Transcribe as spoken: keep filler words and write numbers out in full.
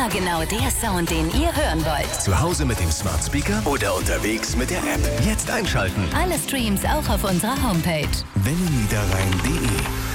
Immer genau der Sound, den ihr hören wollt. Zu Hause mit dem Smart Speaker oder unterwegs mit der App. Jetzt einschalten. Alle Streams auch auf unserer Homepage. Welle Niederrhein punkt de